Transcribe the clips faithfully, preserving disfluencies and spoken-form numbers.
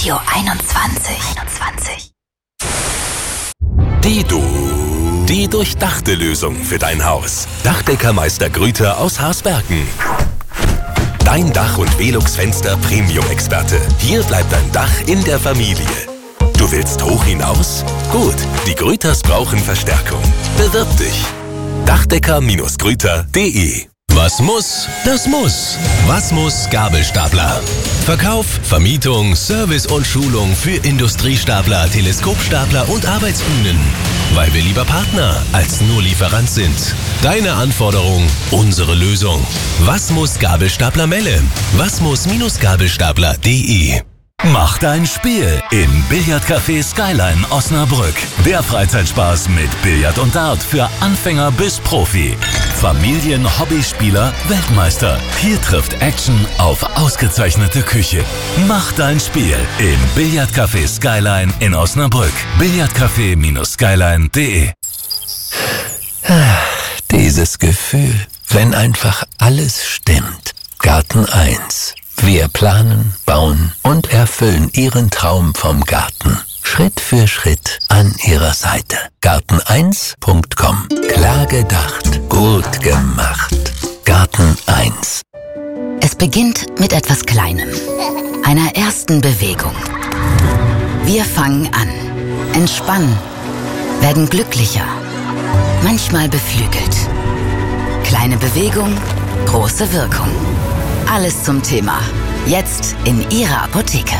Radio einundzwanzig. einundzwanzig. Die Du. Die durchdachte Lösung für dein Haus. Dachdeckermeister Grüter aus Harsbergen. Dein Dach- und Velux-Fenster Premium-Experte. Hier bleibt dein Dach in der Familie. Du willst hoch hinaus? Gut, die Grüters brauchen Verstärkung. Bewirb dich. Dachdecker Grüter punkt de. Was muss, das muss. Was muss Gabelstapler? Verkauf, Vermietung, Service und Schulung für Industriestapler, Teleskopstapler und Arbeitsbühnen. Weil wir lieber Partner als nur Lieferant sind. Deine Anforderung, unsere Lösung. Was muss Gabelstapler Melle? Was muss Gabelstapler punkt de. Mach dein Spiel im Billardcafé Skyline Osnabrück. Der Freizeitspaß mit Billard und Dart für Anfänger bis Profi. Familien, Hobbyspieler, Weltmeister. Hier trifft Action auf ausgezeichnete Küche. Mach dein Spiel im Billardcafé Skyline in Osnabrück. Billardcafé Skyline punkt de. Dieses Gefühl, wenn einfach alles stimmt. Garten eins. Wir planen, bauen und erfüllen Ihren Traum vom Garten. Schritt für Schritt an Ihrer Seite. Garten eins punkt com. Klar gedacht, gut gemacht. Garten eins. Es beginnt mit etwas Kleinem. Einer ersten Bewegung. Wir fangen an, entspannen, werden glücklicher, manchmal beflügelt. Kleine Bewegung, große Wirkung. Alles zum Thema. Jetzt in Ihrer Apotheke.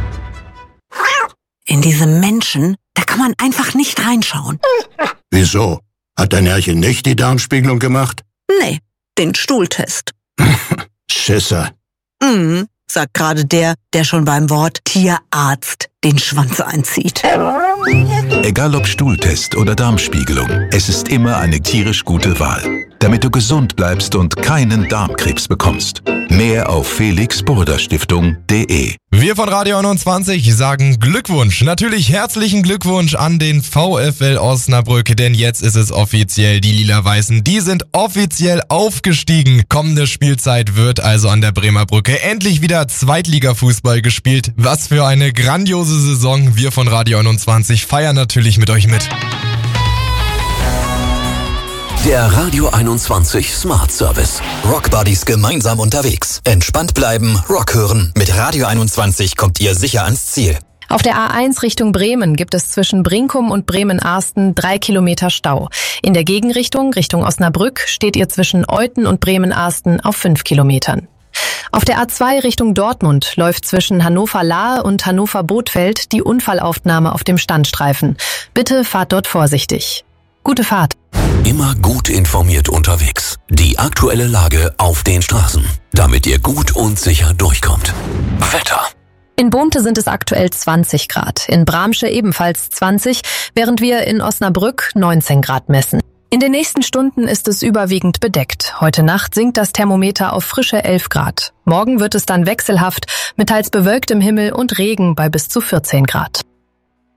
In diese Menschen, da kann man einfach nicht reinschauen. Wieso? Hat dein Herrchen nicht die Darmspiegelung gemacht? Nee, den Stuhltest. Schisser. Mhm, sagt gerade der, der schon beim Wort Tierarzt den Schwanz einzieht. Egal ob Stuhltest oder Darmspiegelung, es ist immer eine tierisch gute Wahl, damit du gesund bleibst und keinen Darmkrebs bekommst. Mehr auf felix burda stiftung punkt de. Wir von Radio einundzwanzig sagen Glückwunsch. Natürlich herzlichen Glückwunsch an den VfL Osnabrück, denn jetzt ist es offiziell. Die Lila-Weißen, die sind offiziell aufgestiegen. Kommende Spielzeit wird also an der Bremer Brücke endlich wieder Zweitliga-Fußball gespielt. Was für eine grandiose Saison. Wir von Radio einundzwanzig feiern natürlich mit euch mit. Der Radio einundzwanzig Smart Service. Rockbuddies gemeinsam unterwegs. Entspannt bleiben, Rock hören. Mit Radio einundzwanzig kommt ihr sicher ans Ziel. Auf der A eins Richtung Bremen gibt es zwischen Brinkum und Bremen-Arsten drei Kilometer Stau. In der Gegenrichtung, Richtung Osnabrück, steht ihr zwischen Euthen und Bremen-Arsten auf fünf Kilometern. Auf der A zwei Richtung Dortmund läuft zwischen Hannover-Lahe und Hannover-Bothfeld die Unfallaufnahme auf dem Standstreifen. Bitte fahrt dort vorsichtig. Gute Fahrt. Immer gut informiert unterwegs. Die aktuelle Lage auf den Straßen, damit ihr gut und sicher durchkommt. Wetter. In Bohnte sind es aktuell zwanzig Grad, in Bramsche ebenfalls zwanzig, während wir in Osnabrück neunzehn Grad messen. In den nächsten Stunden ist es überwiegend bedeckt. Heute Nacht sinkt das Thermometer auf frische elf Grad. Morgen wird es dann wechselhaft mit teils bewölktem Himmel und Regen bei bis zu vierzehn Grad.